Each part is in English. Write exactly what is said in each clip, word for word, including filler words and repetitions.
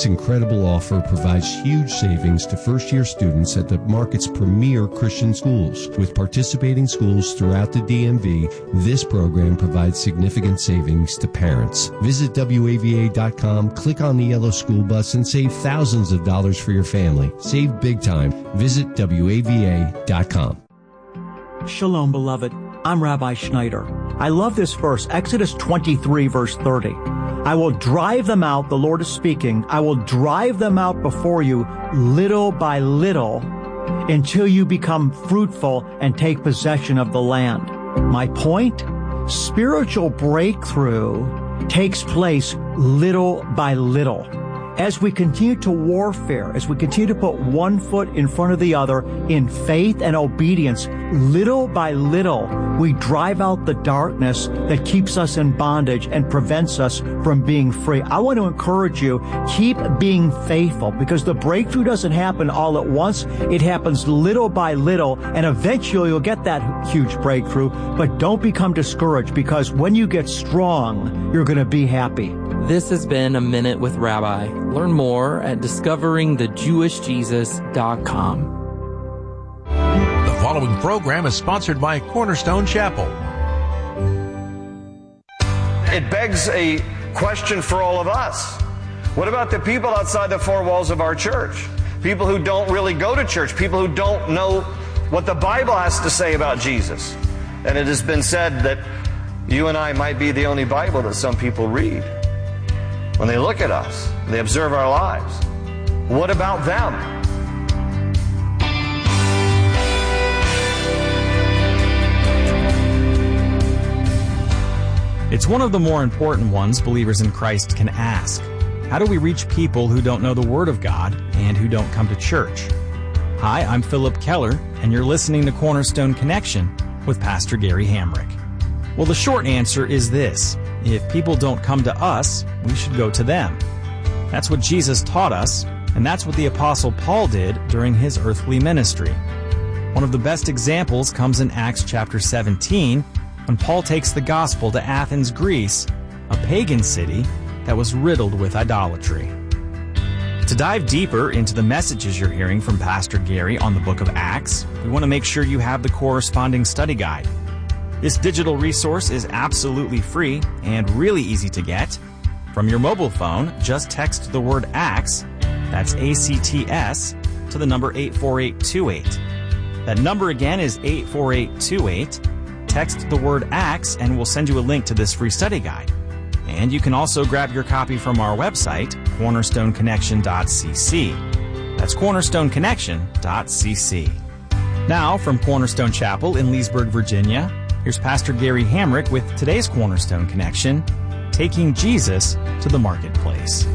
This incredible offer provides huge savings to first-year students at the market's premier Christian schools. With participating schools throughout the D M V, this program provides significant savings to parents. Visit W A V A dot com, click on the yellow school bus, and save thousands of dollars for your family. Save big time. Visit W A V A dot com. Shalom, beloved. I'm Rabbi Schneider. I love this verse, Exodus twenty-three, verse thirty. I will drive them out, the Lord is speaking, I will drive them out before you little by little until you become fruitful and take possession of the land. My point? Spiritual breakthrough takes place little by little. As we continue to warfare, as we continue to put one foot in front of the other in faith and obedience, little by little, we drive out the darkness that keeps us in bondage and prevents us from being free. I want to encourage you, keep being faithful, because the breakthrough doesn't happen all at once. It happens little by little, and eventually you'll get that huge breakthrough. But don't become discouraged, because when you get strong, you're going to be happy. This has been A Minute with Rabbi. Learn more at discovering the jewish jesus dot com. The following program is sponsored by Cornerstone Chapel. It begs a question for all of us. What about the people outside the four walls of our church? People who don't really go to church, people who don't know what the Bible has to say about Jesus. And it has been said that you and I might be the only Bible that some people read. When they look at us, they observe our lives. What about them? It's one of the more important ones believers in Christ can ask. How do we reach people who don't know the Word of God and who don't come to church? Hi, I'm Philip Keller, and you're listening to Cornerstone Connection with Pastor Gary Hamrick. Well, the short answer is this. If people don't come to us, we should go to them. That's what Jesus taught us, and that's what the Apostle Paul did during his earthly ministry. One of the best examples comes in Acts chapter seventeen, when Paul takes the gospel to Athens, Greece, a pagan city that was riddled with idolatry. To dive deeper into the messages you're hearing from Pastor Gary on the book of Acts, we want to make sure you have the corresponding study guide. This digital resource is absolutely free and really easy to get. From your mobile phone, just text the word ACTS, that's A C T S, to the number eight four eight two eight. That number again is eight four eight two eight. Text the word ACTS and we'll send you a link to this free study guide. And you can also grab your copy from our website, cornerstone connection dot c c. That's cornerstone connection dot c c. Now, from Cornerstone Chapel in Leesburg, Virginia, here's Pastor Gary Hamrick with today's Cornerstone Connection, Taking Jesus to the Marketplace.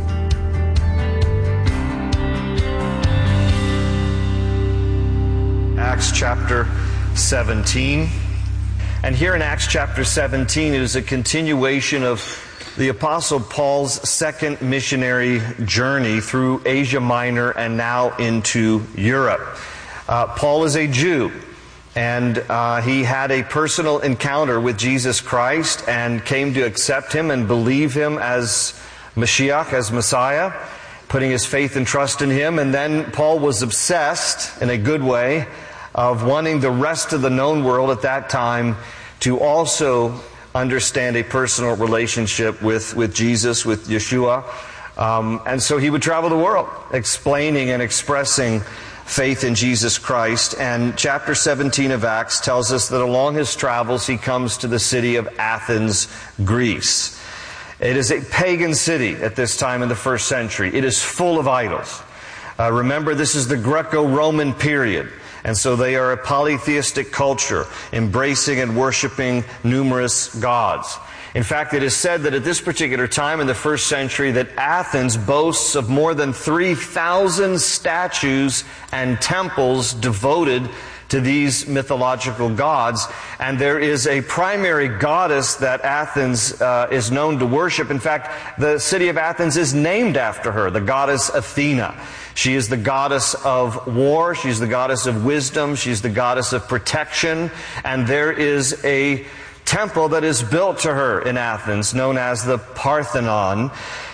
Acts chapter seventeen. And here in Acts chapter seventeen, it is a continuation of the Apostle Paul's second missionary journey through Asia Minor and now into Europe. Uh, Paul is a Jew. And uh, he had a personal encounter with Jesus Christ and came to accept Him and believe Him as Mashiach, as Messiah, putting his faith and trust in Him. And then Paul was obsessed, in a good way, of wanting the rest of the known world at that time to also understand a personal relationship with, with Jesus, with Yeshua. Um, and so he would travel the world, explaining and expressing faith in Jesus Christ. And chapter seventeen of Acts tells us that along his travels he comes to the city of Athens, Greece. It is a pagan city at this time in the first century. It is full of idols. Uh, remember, this is the Greco-Roman period. And so they are a polytheistic culture, embracing and worshiping numerous gods. In fact, it is said that at this particular time in the first century that Athens boasts of more than three thousand statues and temples devoted to these mythological gods. And there is a primary goddess that Athens uh, is known to worship. In fact, the city of Athens is named after her, the goddess Athena. She is the goddess of war. She's the goddess of wisdom. She's the goddess of protection. And there is a temple that is built to her in Athens, known as the Parthenon.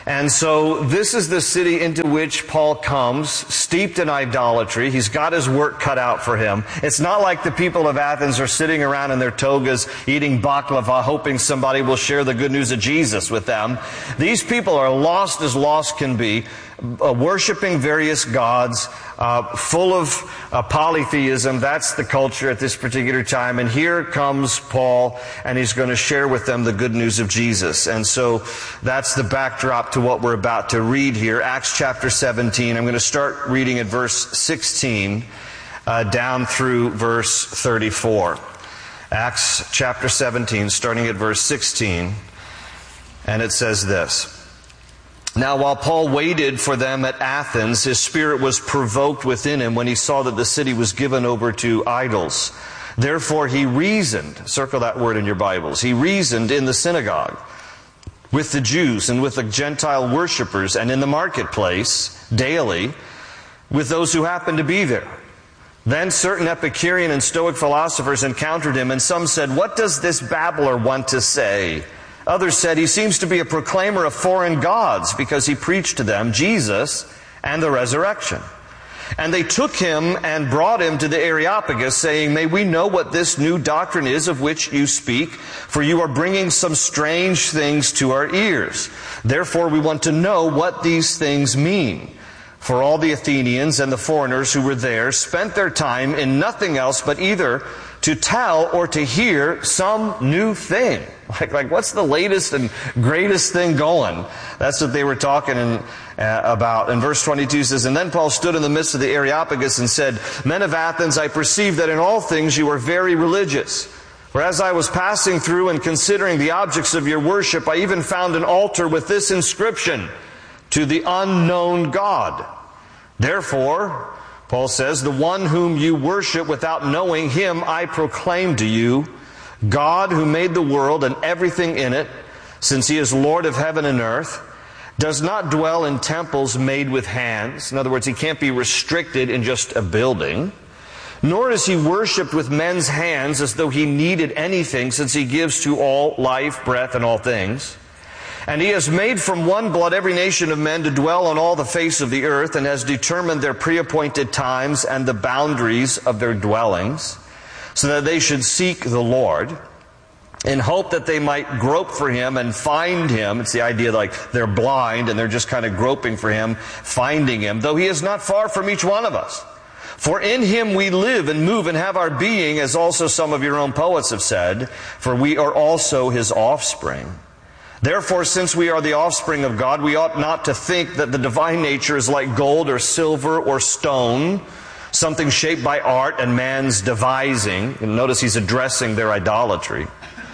And so this is the city into which Paul comes, steeped in idolatry. He's got his work cut out for him. It's not like the people of Athens are sitting around in their togas eating baklava, hoping somebody will share the good news of Jesus with them. These people are lost as lost can be, uh, worshiping various gods, uh, full of uh, polytheism. That's the culture at this particular time. And here comes Paul, and he's going to share with them the good news of Jesus. And so that's the backdrop to what we're about to read here. Acts chapter seventeen. I'm going to start reading at verse sixteen uh, down through verse thirty-four. Acts chapter seventeen, starting at verse sixteen. And it says this. Now, while Paul waited for them at Athens, his spirit was provoked within him when he saw that the city was given over to idols. Therefore he reasoned, circle that word in your Bibles, he reasoned in the synagogue with the Jews and with the Gentile worshippers and in the marketplace daily with those who happened to be there. Then certain Epicurean and Stoic philosophers encountered him, and some said, "What does this babbler want to say?" Others said, "He seems to be a proclaimer of foreign gods," because he preached to them Jesus and the resurrection. And they took him and brought him to the Areopagus, saying, "May we know what this new doctrine is of which you speak, for you are bringing some strange things to our ears. Therefore we want to know what these things mean." For all the Athenians and the foreigners who were there spent their time in nothing else but either to tell or to hear some new thing. Like, like what's the latest and greatest thing going? That's what they were talking in, uh, about. And verse twenty-two says, "And then Paul stood in the midst of the Areopagus and said, 'Men of Athens, I perceive that in all things you are very religious. For as I was passing through and considering the objects of your worship, I even found an altar with this inscription, to the unknown God. Therefore," Paul says, "the one whom you worship without knowing him I proclaim to you, God who made the world and everything in it, since he is Lord of heaven and earth, does not dwell in temples made with hands." In other words, he can't be restricted in just a building. "Nor is he worshipped with men's hands as though he needed anything, since he gives to all life, breath, and all things. And he has made from one blood every nation of men to dwell on all the face of the earth, and has determined their pre-appointed times and the boundaries of their dwellings, so that they should seek the Lord, in hope that they might grope for him and find him." It's the idea like they're blind and they're just kind of groping for him, finding him, "though he is not far from each one of us. For in him we live and move and have our being, as also some of your own poets have said, for we are also his offspring. Therefore, since we are the offspring of God, we ought not to think that the divine nature is like gold or silver or stone, something shaped by art and man's devising." And notice he's addressing their idolatry.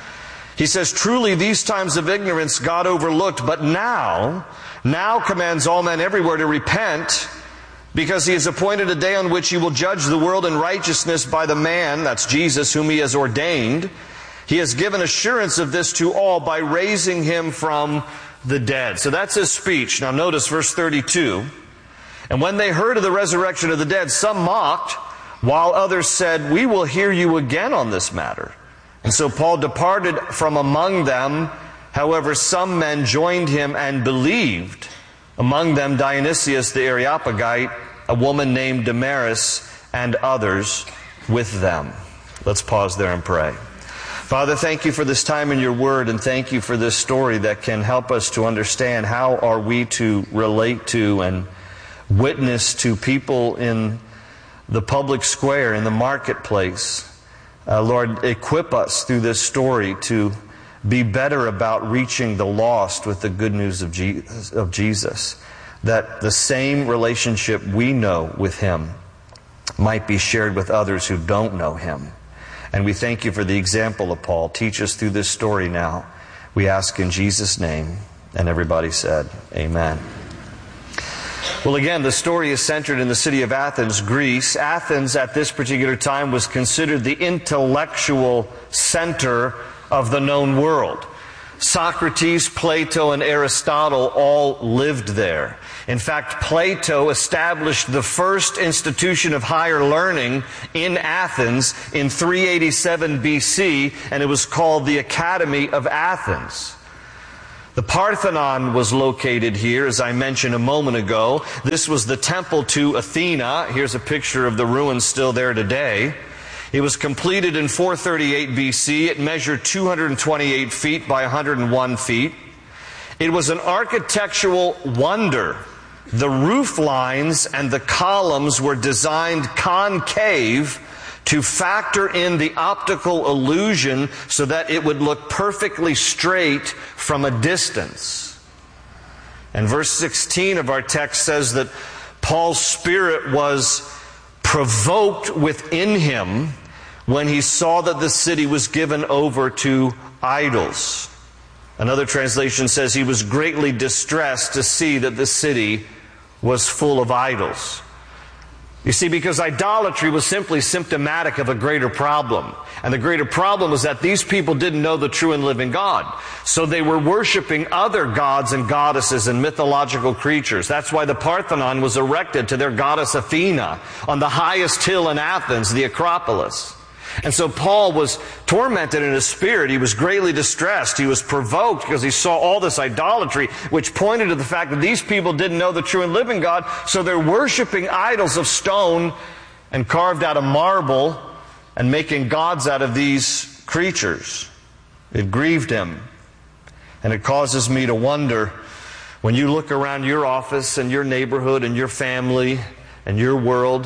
He says, "Truly these times of ignorance God overlooked, but now, now commands all men everywhere to repent, because he has appointed a day on which he will judge the world in righteousness by the man," that's Jesus, "whom he has ordained. He has given assurance of this to all by raising him from the dead." So that's his speech. Now notice verse thirty-two. "And when they heard of the resurrection of the dead, some mocked, while others said, 'We will hear you again on this matter.' And so Paul departed from among them. However, some men joined him and believed, among them Dionysius the Areopagite, a woman named Damaris, and others with them." Let's pause there and pray. Father, thank you for this time in your word, and thank you for this story that can help us to understand how are we to relate to and witness to people in the public square, in the marketplace. Uh, Lord, equip us through this story to be better about reaching the lost with the good news of Jesus, of Jesus, that the same relationship we know with him might be shared with others who don't know him. And we thank you for the example of Paul. Teach us through this story now. We ask in Jesus' name. And everybody said, amen. Well, again, the story is centered in the city of Athens, Greece. Athens at this particular time was considered the intellectual center of the known world. Socrates, Plato, and Aristotle all lived there. In fact, Plato established the first institution of higher learning in Athens in three eighty-seven B C, and it was called the Academy of Athens. The Parthenon was located here, as I mentioned a moment ago. This was the temple to Athena. Here's a picture of the ruins still there today. It was completed in four thirty-eight B C. It measured two hundred twenty-eight feet by one hundred one feet. It was an architectural wonder. The roof lines and the columns were designed concave to factor in the optical illusion so that it would look perfectly straight from a distance. And verse sixteen of our text says that Paul's spirit was provoked within him when he saw that the city was given over to idols. Another translation says he was greatly distressed to see that the city was full of idols. You see, because idolatry was simply symptomatic of a greater problem. And the greater problem was that these people didn't know the true and living God. So they were worshiping other gods and goddesses and mythological creatures. That's why the Parthenon was erected to their goddess Athena on the highest hill in Athens, the Acropolis. And so Paul was tormented in his spirit. He was greatly distressed. He was provoked because he saw all this idolatry, which pointed to the fact that these people didn't know the true and living God, so they're worshiping idols of stone and carved out of marble and making gods out of these creatures. It grieved him. And it causes me to wonder, when you look around your office and your neighborhood and your family and your world,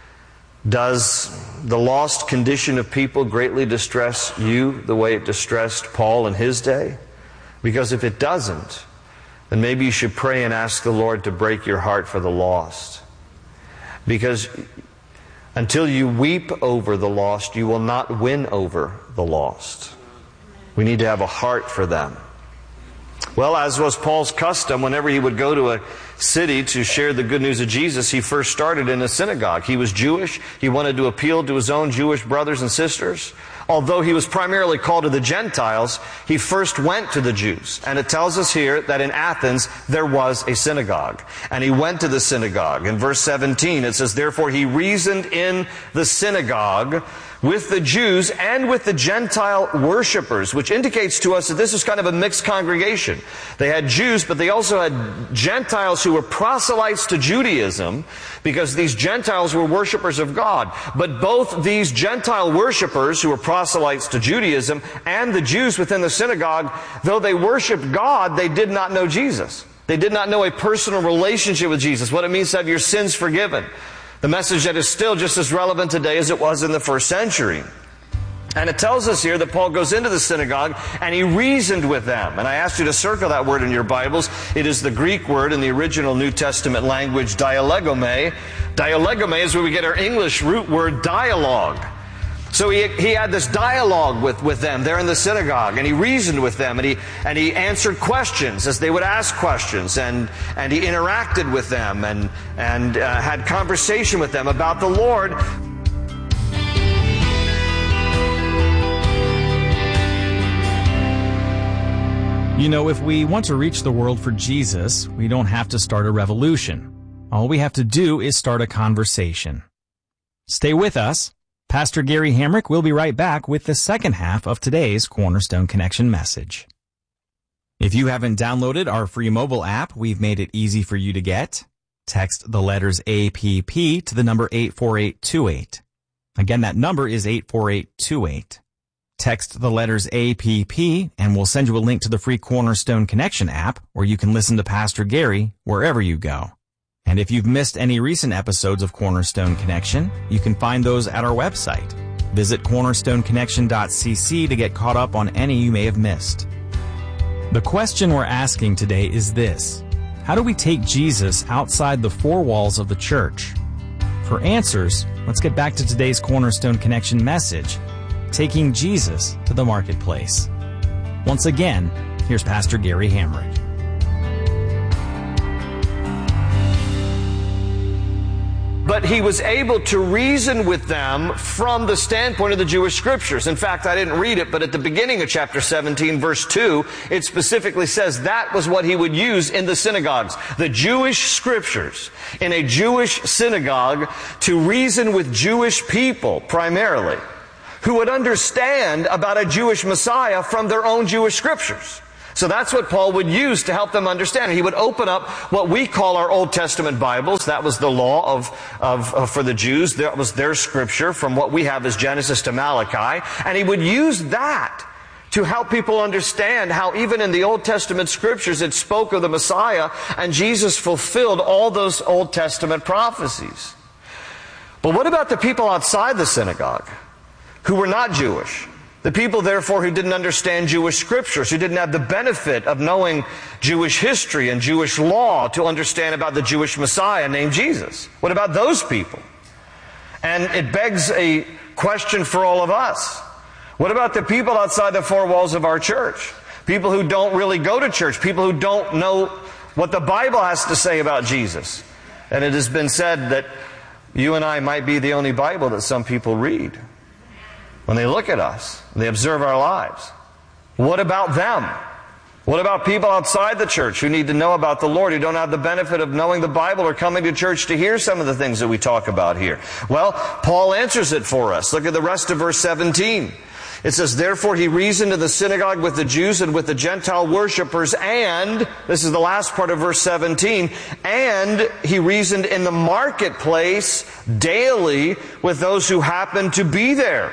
does the lost condition of people greatly distress you the way it distressed Paul in his day? Because if it doesn't, then maybe you should pray and ask the Lord to break your heart for the lost. Because until you weep over the lost, you will not win over the lost. We need to have a heart for them. Well, as was Paul's custom, whenever he would go to a city to share the good news of Jesus, he first started in a synagogue. He was Jewish. He wanted to appeal to his own Jewish brothers and sisters. Although he was primarily called to the Gentiles, he first went to the Jews. And it tells us here that in Athens there was a synagogue. And he went to the synagogue. In verse seventeen it says, "Therefore he reasoned in the synagogue with the Jews and with the Gentile worshippers," which indicates to us that this is kind of a mixed congregation. They had Jews, but they also had Gentiles who were proselytes to Judaism, because these Gentiles were worshippers of God. But both these Gentile worshippers who were proselytes to Judaism and the Jews within the synagogue, though they worshiped God, they did not know Jesus. They did not know a personal relationship with Jesus, what it means to have your sins forgiven. The message that is still just as relevant today as it was in the first century. And it tells us here that Paul goes into the synagogue and he reasoned with them. And I asked you to circle that word in your Bibles. It is the Greek word in the original New Testament language, dialegome. Dialegome is where we get our English root word dialogue. So he, he had this dialogue with, with them there in the synagogue, and he reasoned with them, and he, and he answered questions as they would ask questions, and, and he interacted with them and, and uh, had conversation with them about the Lord. You know, if we want to reach the world for Jesus, we don't have to start a revolution. All we have to do is start a conversation. Stay with us. Pastor Gary Hamrick will be right back with the second half of today's Cornerstone Connection message. If you haven't downloaded our free mobile app, we've made it easy for you to get. Text the letters A P P to the number eight four eight two eight. Again, that number is eight four eight two eight. Text the letters A P P and we'll send you a link to the free Cornerstone Connection app where you can listen to Pastor Gary wherever you go. And if you've missed any recent episodes of Cornerstone Connection, you can find those at our website. Visit cornerstone connection dot c c to get caught up on any you may have missed. The question we're asking today is this: how do we take Jesus outside the four walls of the church? For answers, let's get back to today's Cornerstone Connection message, taking Jesus to the marketplace. Once again, here's Pastor Gary Hamrick. But he was able to reason with them from the standpoint of the Jewish Scriptures. In fact, I didn't read it, but at the beginning of chapter seventeen, verse two, it specifically says that was what he would use in the synagogues. The Jewish Scriptures in a Jewish synagogue to reason with Jewish people primarily, who would understand about a Jewish Messiah from their own Jewish Scriptures. So that's what Paul would use to help them understand. He would open up what we call our Old Testament Bibles. That was the law of, of, of for the Jews. That was their scripture from what we have as Genesis to Malachi. And he would use that to help people understand how even in the Old Testament scriptures it spoke of the Messiah, and Jesus fulfilled all those Old Testament prophecies. But what about the people outside the synagogue who were not Jewish? The people, therefore, who didn't understand Jewish scriptures, who didn't have the benefit of knowing Jewish history and Jewish law to understand about the Jewish Messiah named Jesus. What about those people? And it begs a question for all of us. What about the people outside the four walls of our church? People who don't really go to church, people who don't know what the Bible has to say about Jesus. And it has been said that you and I might be the only Bible that some people read. When they look at us, they observe our lives. What about them? What about people outside the church who need to know about the Lord, who don't have the benefit of knowing the Bible or coming to church to hear some of the things that we talk about here? Well, Paul answers it for us. Look at the rest of verse seventeen. It says, therefore he reasoned in the synagogue with the Jews and with the Gentile worshippers, and, this is the last part of verse seventeen, and he reasoned in the marketplace daily with those who happened to be there.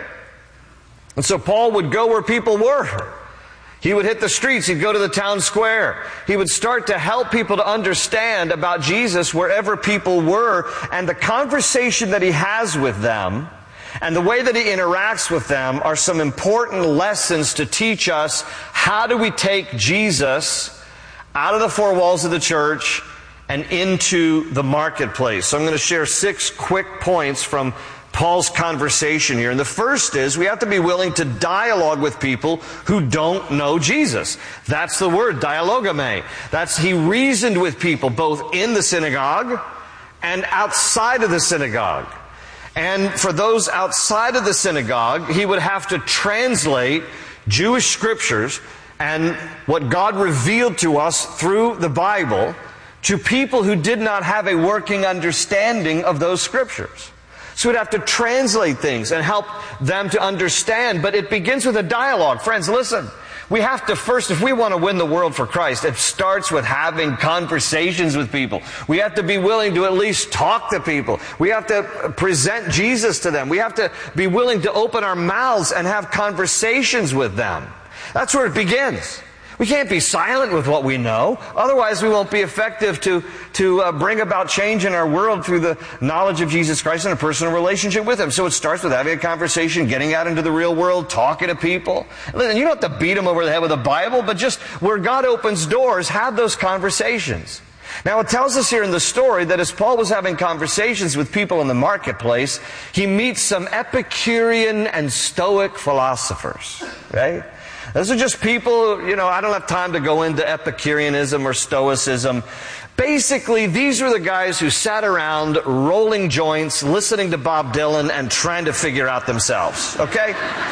And so Paul would go where people were. He would hit the streets. He'd go to the town square. He would start to help people to understand about Jesus wherever people were. And the conversation that he has with them and the way that he interacts with them are some important lessons to teach us how do we take Jesus out of the four walls of the church and into the marketplace. So I'm going to share six quick points from Paul's conversation here. And the first is we have to be willing to dialogue with people who don't know Jesus. That's the word, dialogame. That's, he reasoned with people both in the synagogue and outside of the synagogue. And for those outside of the synagogue, he would have to translate Jewish scriptures and what God revealed to us through the Bible to people who did not have a working understanding of those scriptures. So we'd have to translate things and help them to understand. But it begins with a dialogue. Friends, listen. We have to first, if we want to win the world for Christ, it starts with having conversations with people. We have to be willing to at least talk to people. We have to present Jesus to them. We have to be willing to open our mouths and have conversations with them. That's where it begins. We can't be silent with what we know. Otherwise, we won't be effective to, to uh, bring about change in our world through the knowledge of Jesus Christ and a personal relationship with Him. So it starts with having a conversation, getting out into the real world, talking to people. Listen, you don't have to beat them over the head with the Bible, but just where God opens doors, have those conversations. Now, it tells us here in the story that as Paul was having conversations with people in the marketplace, he meets some Epicurean and Stoic philosophers, right? Those are just people, you know, I don't have time to go into Epicureanism or Stoicism. Basically, these were the guys who sat around rolling joints, listening to Bob Dylan, and trying to figure out themselves, okay?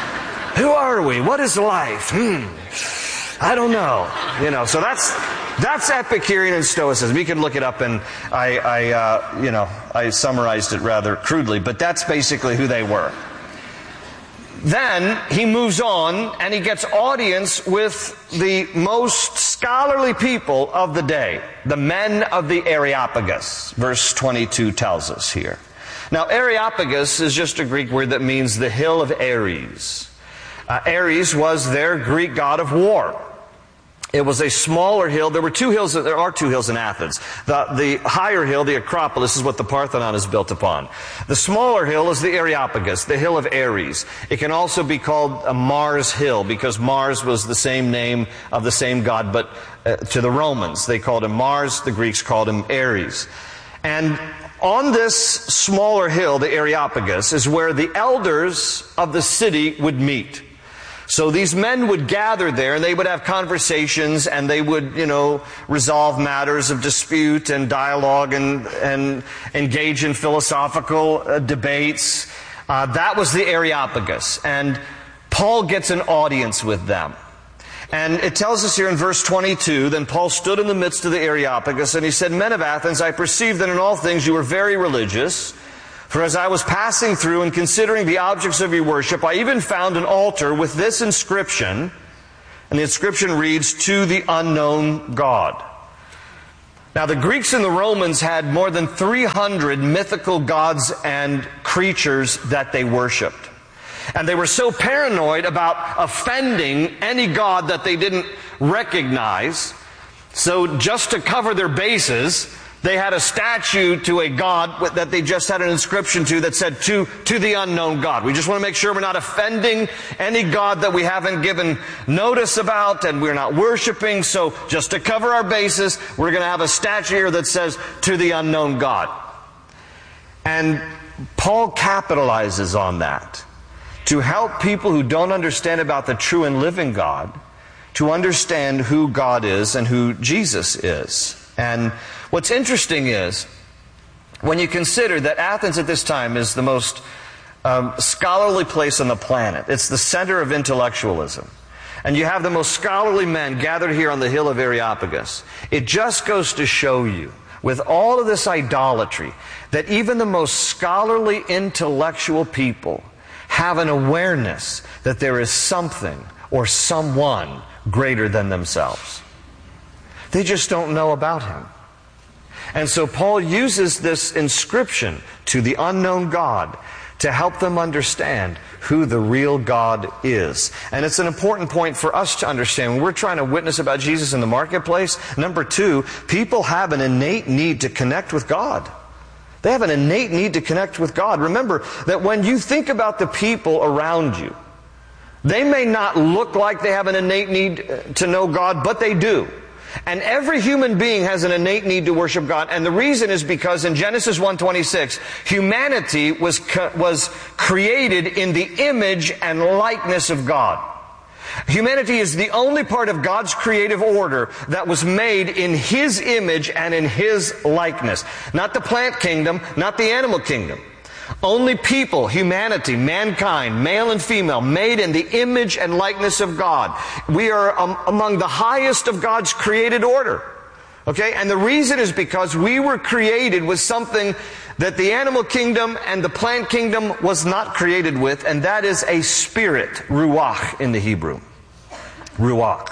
Who are we? What is life? Hmm. I don't know. You know, so that's that's Epicurean and Stoicism. You can look it up, and I, I uh, you know, I summarized it rather crudely, but that's basically who they were. Then he moves on and he gets audience with the most scholarly people of the day, the men of the Areopagus. Verse twenty-two tells us here. Now, Areopagus is just a Greek word that means the hill of Ares. Uh, Ares was their Greek god of war. It was a smaller hill. There were two hills. There are two hills in Athens. The, the higher hill, the Acropolis, is what the Parthenon is built upon. The smaller hill is the Areopagus, the hill of Ares. It can also be called a Mars Hill because Mars was the same name of the same god, but uh, to the Romans they called him Mars. The Greeks called him Ares. And on this smaller hill, the Areopagus, is where the elders of the city would meet. So these men would gather there and they would have conversations and they would, you know, resolve matters of dispute and dialogue and, and engage in philosophical uh, debates. Uh, that was the Areopagus. And Paul gets an audience with them. And it tells us here in verse twenty-two, then Paul stood in the midst of the Areopagus and he said, Men of Athens, I perceive that in all things you are very religious. For as I was passing through and considering the objects of your worship, I even found an altar with this inscription, And the inscription reads, "To the unknown God." Now, the Greeks and the Romans had more than three hundred mythical gods and creatures that they worshipped. And they were so paranoid about offending any god that they didn't recognize, so just to cover their bases, they had a statue to a god that they just had an inscription to that said, to, to the unknown God. We just want to make sure we're not offending any god that we haven't given notice about and we're not worshiping. So just to cover our bases, we're going to have a statue here that says, to the unknown God. And Paul capitalizes on that to help people who don't understand about the true and living God to understand who God is and who Jesus is. And what's interesting is, when you consider that Athens at this time is the most um, scholarly place on the planet, it's the center of intellectualism, and you have the most scholarly men gathered here on the hill of Areopagus, it just goes to show you, with all of this idolatry, that even the most scholarly intellectual people have an awareness that there is something or someone greater than themselves. They just don't know about Him. And so Paul uses this inscription, to the unknown God, to help them understand who the real God is. And it's an important point for us to understand. When we're trying to witness about Jesus in the marketplace, number two, people have an innate need to connect with God. They have an innate need to connect with God. Remember that when you think about the people around you, they may not look like they have an innate need to know God, but they do. And every human being has an innate need to worship God. And the reason is because in Genesis one twenty-six, humanity was, was created in the image and likeness of God. Humanity is the only part of God's creative order that was made in His image and in His likeness. Not the plant kingdom, not the animal kingdom. Only people, humanity, mankind, male and female, made in the image and likeness of God. We are um, among the highest of God's created order. Okay? And the reason is because we were created with something that the animal kingdom and the plant kingdom was not created with, and that is a spirit, ruach in the Hebrew. Ruach.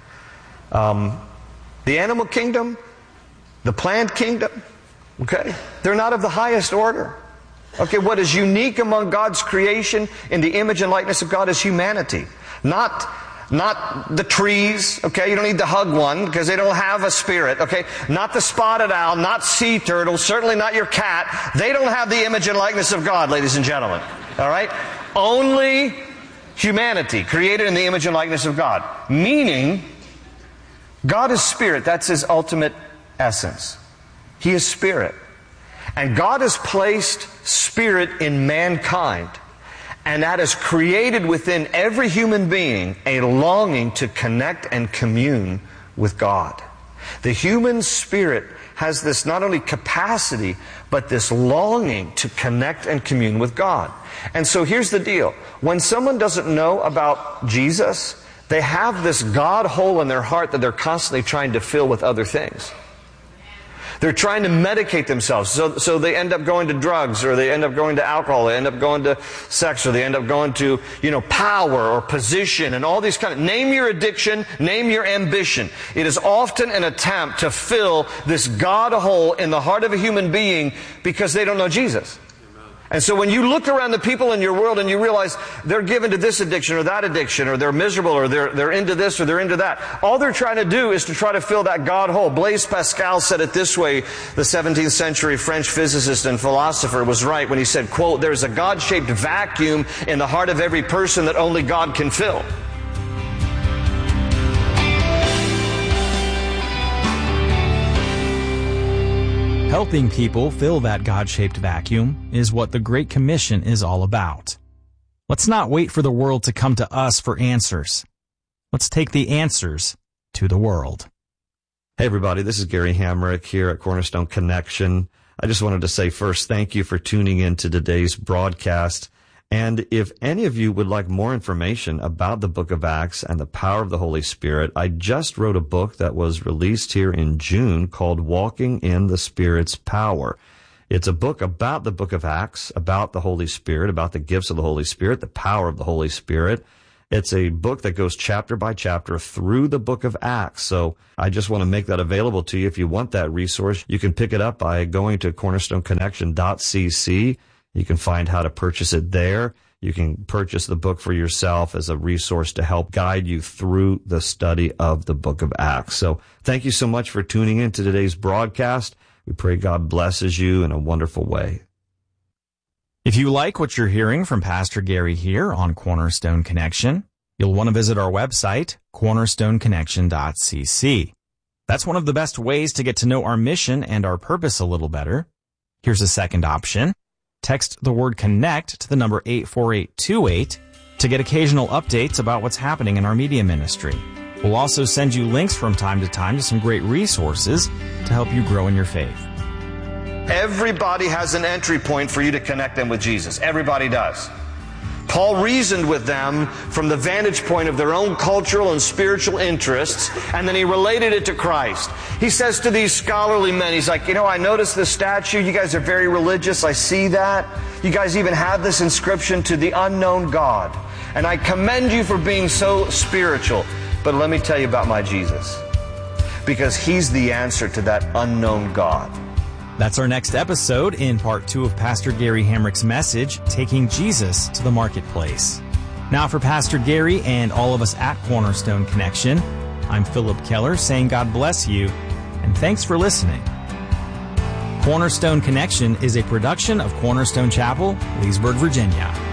Um, the animal kingdom, the plant kingdom, okay? They're not of the highest order. Okay, what is unique among God's creation in the image and likeness of God is humanity. Not, not the trees, okay? You don't need to hug one because they don't have a spirit, okay? Not the spotted owl, not sea turtle, certainly not your cat. They don't have the image and likeness of God, ladies and gentlemen. All right? Only humanity created in the image and likeness of God. Meaning, God is spirit. That's His ultimate essence. He is spirit. And God has placed spirit in mankind, and that has created within every human being a longing to connect and commune with God. The human spirit has this not only capacity, but this longing to connect and commune with God. And so here's the deal. When someone doesn't know about Jesus, they have this God hole in their heart that they're constantly trying to fill with other things. They're trying to medicate themselves, so, so they end up going to drugs, or they end up going to alcohol, they end up going to sex, or they end up going to, you know, power or position and all these kind of... Name your addiction, name your ambition. It is often an attempt to fill this God hole in the heart of a human being because they don't know Jesus. And so when you look around the people in your world and you realize they're given to this addiction or that addiction, or they're miserable, or they're, they're into this or they're into that, all they're trying to do is to try to fill that God hole. Blaise Pascal said it this way, the seventeenth century French physicist and philosopher was right when he said, quote, "There's a God-shaped vacuum in the heart of every person that only God can fill." Helping people fill that God-shaped vacuum is what the Great Commission is all about. Let's not wait for the world to come to us for answers. Let's take the answers to the world. Hey everybody, this is Gary Hamrick here at Cornerstone Connection. I just wanted to say first, thank you for tuning in to today's broadcast. And if any of you would like more information about the book of Acts and the power of the Holy Spirit, I just wrote a book that was released here in June called Walking in the Spirit's Power. It's a book about the book of Acts, about the Holy Spirit, about the gifts of the Holy Spirit, the power of the Holy Spirit. It's a book that goes chapter by chapter through the book of Acts. So I just want to make that available to you. If you want that resource, you can pick it up by going to cornerstone connection dot c c. You can find how to purchase it there. You can purchase the book for yourself as a resource to help guide you through the study of the book of Acts. So thank you so much for tuning in to today's broadcast. We pray God blesses you in a wonderful way. If you like what you're hearing from Pastor Gary here on Cornerstone Connection, you'll want to visit our website, cornerstone connection dot c c. That's one of the best ways to get to know our mission and our purpose a little better. Here's a second option. Text the word CONNECT to the number eight four eight two eight to get occasional updates about what's happening in our media ministry. We'll also send you links from time to time to some great resources to help you grow in your faith. Everybody has an entry point for you to connect them with Jesus. Everybody does. Paul reasoned with them from the vantage point of their own cultural and spiritual interests, and then he related it to Christ. He says to these scholarly men, he's like, you know, I noticed this statue. You guys are very religious. I see that. You guys even have this inscription, to the unknown God. And I commend you for being so spiritual. But let me tell you about my Jesus, because he's the answer to that unknown God. That's our next episode in part two of Pastor Gary Hamrick's message, Taking Jesus to the Marketplace. Now for Pastor Gary and all of us at Cornerstone Connection, I'm Philip Keller saying God bless you and thanks for listening. Cornerstone Connection is a production of Cornerstone Chapel, Leesburg, Virginia.